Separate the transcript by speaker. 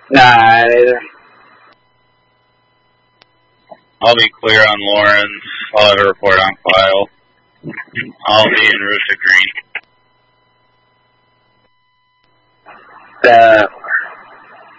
Speaker 1: Nah, neither.
Speaker 2: I'll be clear on Lawrence. I'll have a report on file. I'll be in Rooster Green.